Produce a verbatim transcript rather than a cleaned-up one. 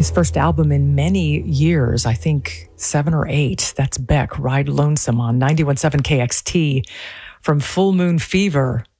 His first album in many years, I think seven or eight. That's Beck, Ride Lonesome on ninety-one point seven K X T from Full Moon Fever.